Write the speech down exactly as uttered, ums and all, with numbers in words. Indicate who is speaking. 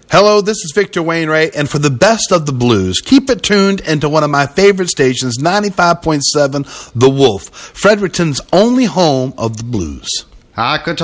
Speaker 1: Hello, this is Victor Wainwright, and for the best of the blues, keep it tuned into one of my favorite stations, ninety-five point seven The Wolf, Fredericton's only home of the blues.
Speaker 2: I could